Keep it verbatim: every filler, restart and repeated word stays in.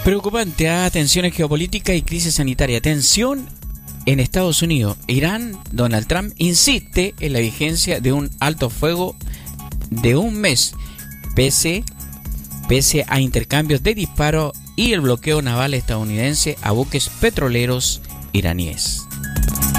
Preocupante, ¿eh? Tensiones geopolíticas y crisis sanitaria. Tensión en Estados Unidos. Irán, Donald Trump insiste en la vigencia de un alto fuego de un mes, pese, pese a intercambios de disparos y el bloqueo naval estadounidense a buques petroleros iraníes.